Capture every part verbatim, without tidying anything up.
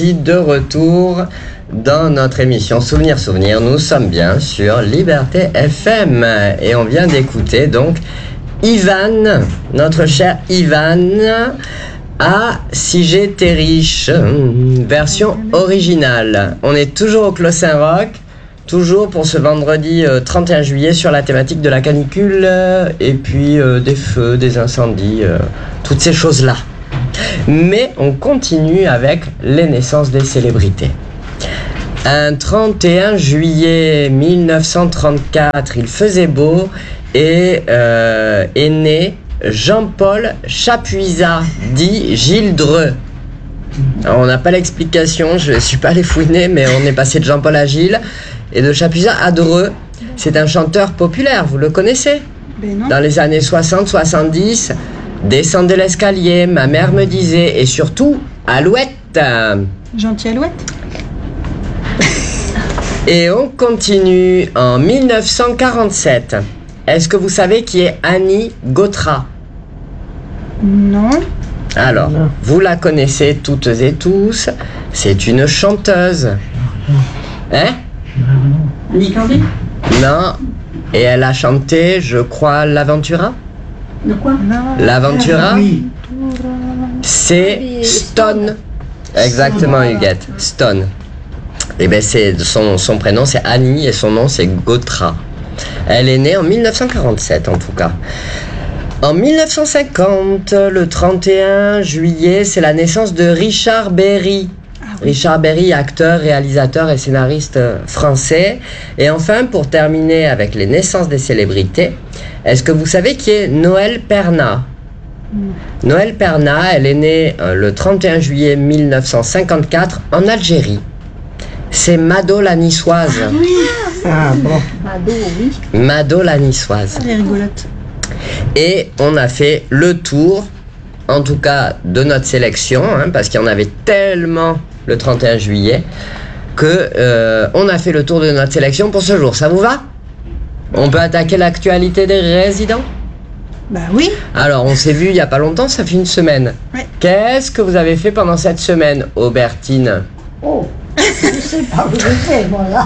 De retour dans notre émission Souvenir Souvenir, nous sommes bien sur Liberté F M et on vient d'écouter donc Ivan, notre cher Ivan à Sigé Terriche, version originale. On est toujours au Clos Saint-Roch, toujours pour ce vendredi euh, trente et un juillet sur la thématique de la canicule euh, et puis euh, des feux, des incendies, euh, toutes ces choses-là. Mais on continue avec les naissances des célébrités. Un trente et un juillet mille neuf cent trente-quatre, il faisait beau et euh, est né Jean-Paul Chapuisat, dit Gilles Dreux. Alors, on n'a pas l'explication, je ne suis pas allé fouiner, mais on est passé de Jean-Paul à Gilles et de Chapuisat à Dreux. C'est un chanteur populaire, vous le connaissez ? Ben non. Dans les années soixante soixante-dix, Descendez l'escalier, ma mère me disait, et surtout, Alouette. Gentil Alouette. Et on continue en mille neuf cent quarante-sept. Est-ce que vous savez qui est Annie Gautra ? Non. Alors, non. Vous la connaissez toutes et tous. C'est une chanteuse. Hein ? Annie Cordy ? Non. Et elle a chanté, je crois, l'Aventura ? De quoi ? L'Aventura, oui. C'est Stone. Exactement, Huguette. Stone. Et ben c'est son, son prénom c'est Annie et son nom c'est Gautra. Elle est née en mille neuf cent quarante-sept en tout cas. En mille neuf cent cinquante, le trente et un juillet, c'est la naissance de Richard Berry. Richard Berry, acteur, réalisateur et scénariste français. Et enfin, pour terminer avec les naissances des célébrités, est-ce que vous savez qui est Noël Perna ? mm. Noël Perna, elle est née euh, le trente et un juillet mille neuf cent cinquante-quatre en Algérie. C'est Mado la niçoise. Ah oui. Ah bon. Mado, oui. Mado la niçoise. Elle est rigolote. Et on a fait le tour, en tout cas de notre sélection, hein, parce qu'il y en avait tellement le trente et un juillet, que euh, on a fait le tour de notre sélection pour ce jour. Ça vous va ? On peut attaquer l'actualité des résidents ? Bah oui. Alors, on s'est vu il n'y a pas longtemps, ça fait une semaine. Ouais. Qu'est-ce que vous avez fait pendant cette semaine, Aubertine ? Oh, je sais pas où j'étais, moi, là.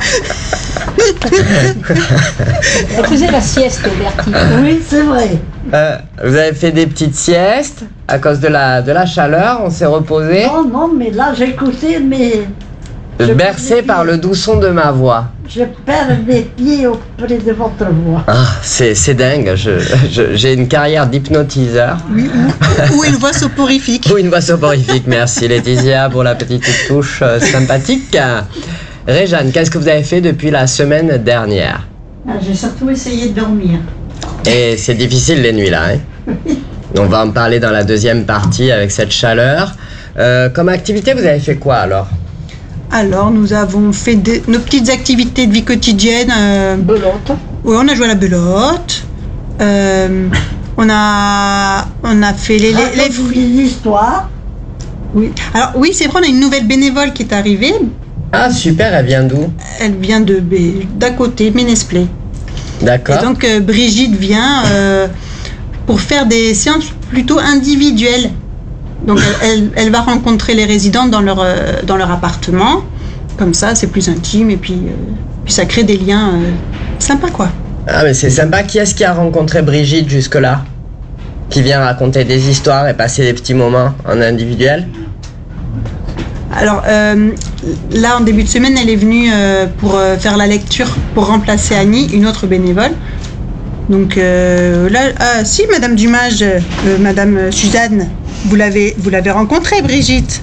Elle faisait la sieste, Aubertine. Oui, c'est vrai. Euh, vous avez fait des petites siestes à cause de la, de la chaleur, on s'est reposé. Non, non, mais là, j'écoutais, mais... Bercé par le doux son de ma voix. Je perds mes pieds auprès de votre voix. Ah, c'est, c'est dingue, je, je, j'ai une carrière d'hypnotiseur. Oui, ou, ou une voix soporifique. Ou une voix soporifique, merci Laetitia pour la petite touche euh, sympathique. Réjeanne, qu'est-ce que vous avez fait depuis la semaine dernière ? Ah, j'ai surtout essayé de dormir. Et c'est difficile les nuits là, hein ? On va en parler dans la deuxième partie avec cette chaleur. Euh, comme activité, vous avez fait quoi alors ? Alors, nous avons fait des, nos petites activités de vie quotidienne. Euh, belote. Oui, on a joué à la belote. Euh, on a, on a fait les, les, les fruits. L'histoire. Oui. Alors oui, c'est vrai, on a une nouvelle bénévole qui est arrivée. Ah super, elle vient d'où ? Elle vient de d'à côté, Ménesplé. D'accord. Et donc euh, Brigitte vient euh, pour faire des séances plutôt individuelles. Donc elle, elle, elle va rencontrer les résidents dans leur, euh, dans leur appartement. Comme ça, c'est plus intime et puis, euh, puis ça crée des liens euh, sympas, quoi. Ah mais c'est sympa. Qui est-ce qui a rencontré Brigitte jusque-là ? Qui vient raconter des histoires et passer des petits moments en individuel ? Alors euh, là, en début de semaine, elle est venue euh, pour euh, faire la lecture pour remplacer Annie, une autre bénévole. Donc euh, là, ah, si, Madame Dumage, euh, Madame Suzanne, vous l'avez, vous l'avez rencontrée, Brigitte.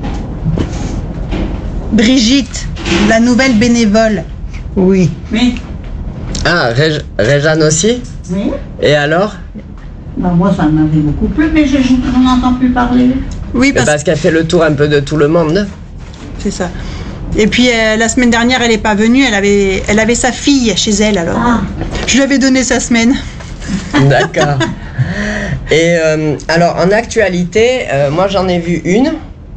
Brigitte, la nouvelle bénévole. Oui. Oui. Ah, Ré- Réjeanne aussi ? Oui. Et alors ? Ben, moi, ça m'avait beaucoup plu, mais je n'en entends plus parler. Oui, parce, parce qu'elle fait le tour un peu de tout le monde. C'est ça. Et puis euh, la semaine dernière, elle n'est pas venue, elle avait, elle avait sa fille chez elle, alors Ah. je lui avais donné sa semaine. D'accord. Et euh, alors en actualité, euh, moi j'en ai vu une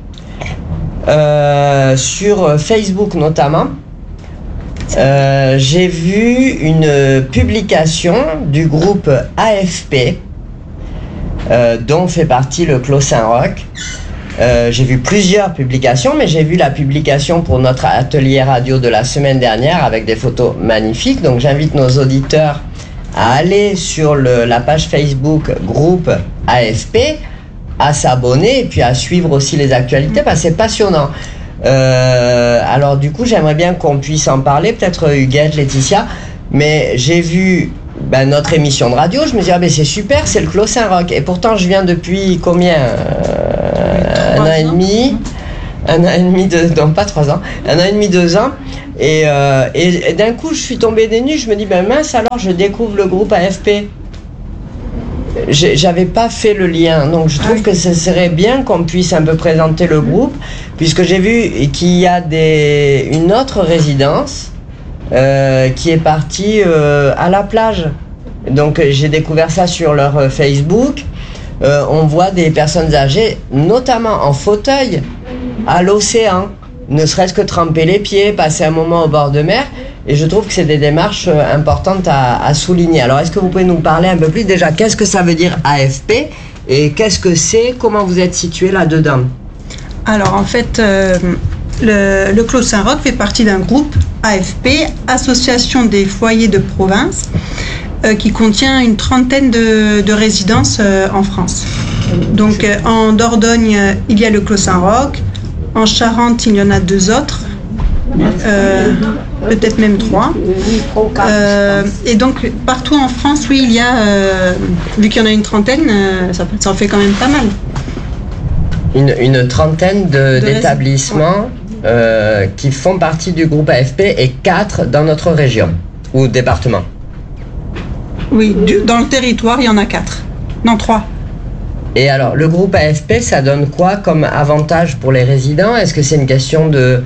euh, sur Facebook notamment. Euh, j'ai vu une publication du groupe A F P euh, dont fait partie le Clos Saint-Roch. Euh, j'ai vu plusieurs publications, mais j'ai vu la publication pour notre atelier radio de la semaine dernière avec des photos magnifiques. Donc j'invite nos auditeurs à aller sur le, la page Facebook groupe A F P, à s'abonner et puis à suivre aussi les actualités parce que c'est passionnant. Euh, alors du coup j'aimerais bien qu'on puisse en parler, peut-être Huguette, Laetitia, mais j'ai vu ben, notre émission de radio, je me dis ah ben c'est super, c'est le Clos Saint-Roch et pourtant je viens depuis combien euh, un an et demi un an et demi, deux, non pas trois ans, un an et demi, deux ans et, euh, et, et d'un coup je suis tombée des nues, je me dis ben mince alors je découvre le groupe A F P. J'avais pas fait le lien, donc je trouve que ce serait bien qu'on puisse un peu présenter le groupe, puisque j'ai vu qu'il y a des, une autre résidence euh, qui est partie euh, à la plage. Donc j'ai découvert ça sur leur euh, Facebook. Euh, on voit des personnes âgées, notamment en fauteuil, à l'océan, ne serait-ce que tremper les pieds, passer un moment au bord de mer. Et je trouve que c'est des démarches importantes à, à souligner. Alors, est-ce que vous pouvez nous parler un peu plus déjà, qu'est-ce que ça veut dire A F P et qu'est-ce que c'est, comment vous êtes situé là-dedans? Alors, en fait, euh, le, le Clos Saint-Roch fait partie d'un groupe A F P, Association des foyers de province, euh, qui contient une trentaine de, de résidences euh, en France. Donc, euh, en Dordogne, il y a le Clos Saint-Roch. En Charente, il y en a deux autres. Euh, peut-être même trois. Euh, et donc partout en France, oui, il y a, euh, vu qu'il y en a une trentaine, euh, ça, ça en fait quand même pas mal. Une, une trentaine de, de d'établissements euh, qui font partie du groupe A F P et quatre dans notre région ou département. Oui, du, dans le territoire, il y en a quatre. Non, trois. Et alors, le groupe A F P, ça donne quoi comme avantage pour les résidents? Est-ce que c'est une question de...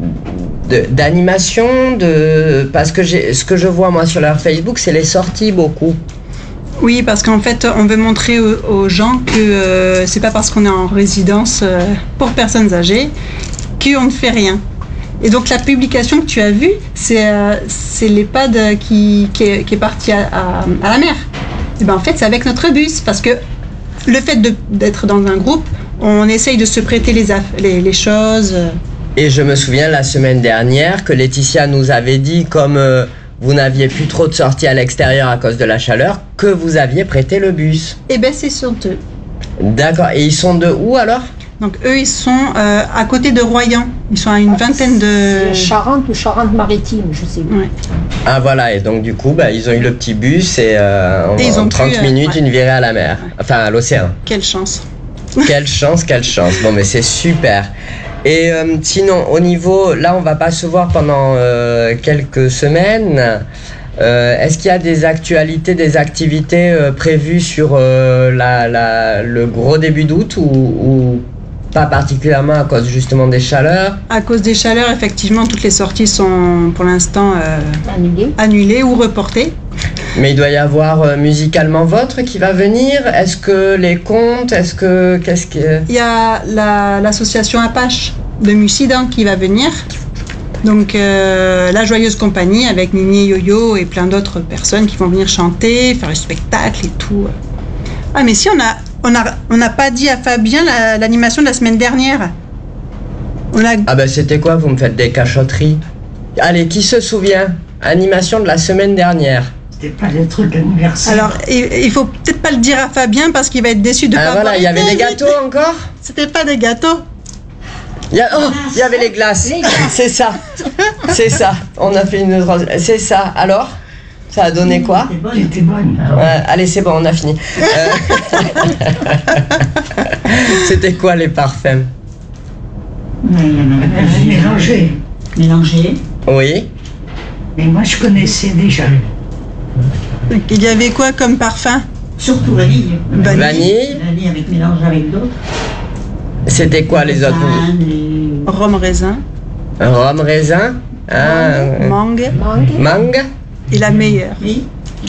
De, d'animation, de parce que j'ai, ce que je vois moi sur leur Facebook, c'est les sorties beaucoup. Oui, parce qu'en fait, on veut montrer aux, aux gens que euh, c'est pas parce qu'on est en résidence euh, pour personnes âgées qu'on ne fait rien. Et donc la publication que tu as vue, c'est, euh, c'est l'EHPAD qui, qui, est, qui est parti à, à, à la mer. Et ben en fait, c'est avec notre bus, parce que le fait de, d'être dans un groupe, on essaye de se prêter les, aff- les, les choses. Et je me souviens la semaine dernière que Laetitia nous avait dit, comme euh, vous n'aviez plus trop de sorties à l'extérieur à cause de la chaleur, que vous aviez prêté le bus. Et ben c'est sur eux. D'accord. Et ils sont de où alors? Donc eux, ils sont euh, à côté de Royan. Ils sont à une vingtaine de... Charente ou Charente-Maritime, je sais pas. Ouais. Ah voilà, et donc du coup, bah, ils ont eu le petit bus et, euh, en, Et ils ont en trente pu, minutes, euh, ouais. une virée à la mer. Enfin, à l'océan. Quelle chance. Quelle chance, quelle chance. Bon, mais c'est super. Et euh, sinon, au niveau, là, on va pas se voir pendant euh, quelques semaines. Euh, est-ce qu'il y a des actualités, des activités euh, prévues sur euh, la, la, le gros début d'août ou, ou pas particulièrement à cause justement des chaleurs? À cause des chaleurs, effectivement, toutes les sorties sont pour l'instant euh, Annulé. annulées ou reportées. Mais il doit y avoir euh, musicalement votre qui va venir. Est-ce que les contes, est-ce que qu'est-ce que Il y a la, l'association Apache de Mussidan qui va venir. Donc euh, la Joyeuse Compagnie avec Nini Yo-Yo et plein d'autres personnes qui vont venir chanter, faire le spectacle et tout. Ah mais si, on a on a on n'a pas dit à Fabien la, l'animation de la semaine dernière. On a... Ah ben c'était quoi? Vous me faites des cachotteries. Allez, qui se souvient? Animation de la semaine dernière. C'était pas le truc anniversaire. Alors il, il faut peut-être pas le dire à Fabien parce qu'il va être déçu de Ah pas voilà, avoir il y avait été des invité. gâteaux encore? C'était pas des gâteaux. Il y, a, oh, il y avait les glaces. Les glaces. C'est ça. C'est ça. On a fait une autre... C'est ça. Alors? Ça a donné quoi? C'était bonne, c'était bonne. Ouais, allez, c'est bon, on a fini. Euh, C'était quoi les parfums? Mélangé. Mélangé. Oui. Mais moi, je connaissais déjà. Donc, il y avait quoi comme parfum? Surtout vanille. Vanille. Vanille. Vanille avec mélange avec d'autres. C'était quoi les autres? Raisin, les- Rhum raisin, Rhum raisin. Ah, mangue Mangue. mangue. et la meilleure. Oui.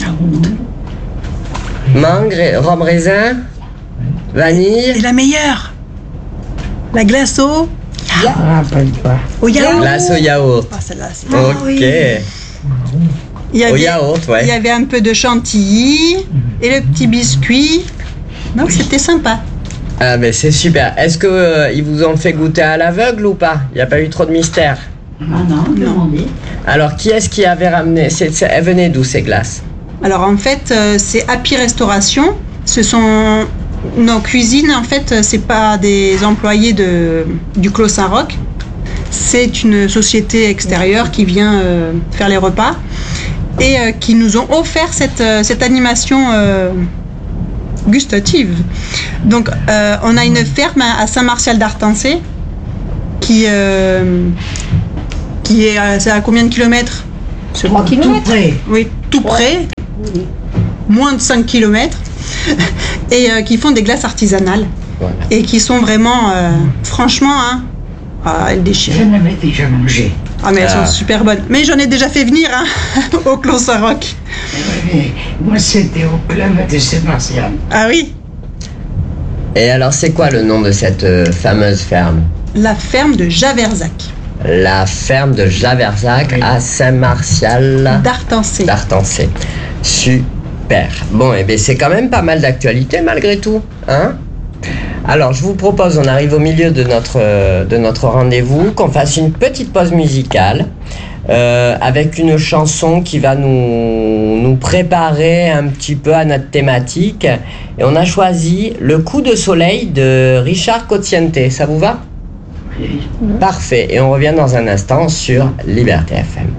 Mangue, ré- rhum raisin. Et Vanille. la meilleure, la glace au, au yaourt. Glace au yaourt. Ah, celle-là, c'est... Ok. Il y Au avait, yaourt, il y ouais. avait un peu de chantilly et le petit biscuit. Non, c'était sympa. Ah ben c'est super. Est-ce que euh, ils vous ont fait goûter à l'aveugle ou pas? Il n'y a pas eu trop de mystère? Ah non, demandez. Alors qui est-ce qui avait ramené c'est, c'est, elles venaient d'où ces glaces? Alors en fait, euh, c'est Happy Restauration. Ce sont nos cuisines. En fait, c'est pas des employés de du Clos Saint-Roch. C'est une société extérieure qui vient euh, faire les repas et euh, qui nous ont offert cette euh, cette animation euh, gustative. Donc, euh, on a une ferme à Saint-Martial d'Artancé qui euh, qui est à, c'est à combien de kilomètres? trois Tout kilomètres. près. Oui, tout près. Oui. Moins de cinq kilomètres, et euh, qui font des glaces artisanales, Voilà. et qui sont vraiment, euh, franchement, hein, ah, elles déchirent. Je l'avais déjà mangé. Ah, mais elles Ah. sont super bonnes. Mais j'en ai déjà fait venir hein, au Clos Saint-Roch. Et moi, c'était au club de Saint-Martial. Ah oui, Et alors c'est quoi le nom de cette euh, fameuse ferme? la ferme de Javersac, La ferme de Javersac Oui. à Saint-Martial d'Artancé. d'Artancé. Super. Bon, et bien c'est quand même pas mal d'actualité malgré tout, hein? Alors, je vous propose, on arrive au milieu de notre, euh, de notre rendez-vous, qu'on fasse une petite pause musicale euh, avec une chanson qui va nous, nous préparer un petit peu à notre thématique. Et on a choisi Le coup de soleil de Richard Cocciante. Ça vous va? Oui. Parfait. Et on revient dans un instant sur Liberté F M.